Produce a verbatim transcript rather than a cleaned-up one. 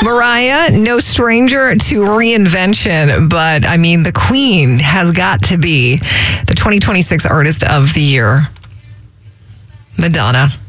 Mariah, no stranger to reinvention, but I mean, the Queen has got to be the twenty twenty-six Artist of the Year. Madonna.